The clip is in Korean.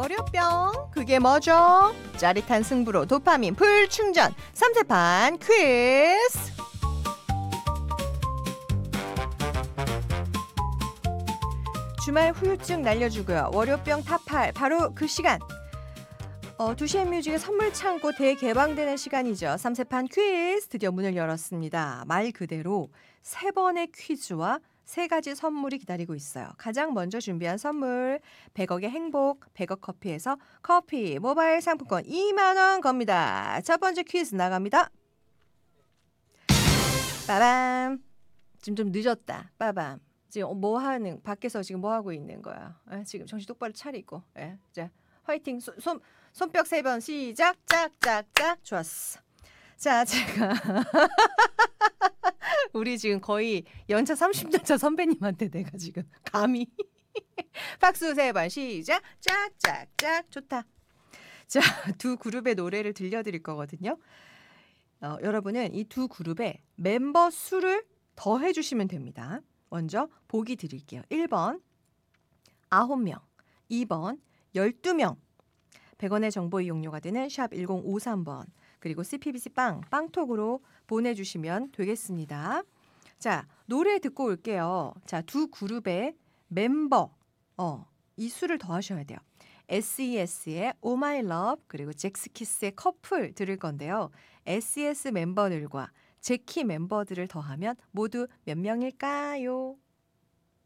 월요병 그게 뭐죠? 짜릿한 승부로 도파민 풀 충전 3세판 퀴즈. 주말 후유증 날려주고요. 월요병 타팔 바로 그 시간. 2시의 뮤직의 선물 창고 대개방되는 시간이죠. 3세판 퀴즈 드디어 문을 열었습니다. 말 그대로 3번의 퀴즈와 3가지 선물이 기다리고 있어요. 가장 먼저 준비한 선물 100억의 행복 100억 커피에서 커피 모바일 상품권 2만 원 겁니다. 첫 번째 퀴즈 나갑니다. 빠밤. 지금 좀 늦었다. 빠밤. 지금 밖에서 지금 뭐 하고 있는 거야? 지금 정신 똑바로 차리고. 자, 화이팅. 손뼉 3번 시작. 짝짝짝. 좋았어. 자, 제가 우리 지금 거의 연차 30년차 선배님한테 내가 지금 감히 박수 3번 시작. 짝짝짝. 좋다. 자, 두 그룹의 노래를 들려드릴 거거든요. 여러분은 이 두 그룹의 멤버 수를 더해 주시면 됩니다. 먼저 보기 드릴게요. 1번 9명, 2번 12명. 100원의 정보 이용료가 되는 샵 1053번 그리고 CPBC 빵톡으로 보내주시면 되겠습니다. 자, 노래 듣고 올게요. 자, 두 그룹의 멤버 이 수를 더하셔야 돼요. SES의 Oh My Love 그리고 잭스키스의 커플 들을 건데요. SES 멤버들과 제키 멤버들을 더하면 모두 몇 명일까요?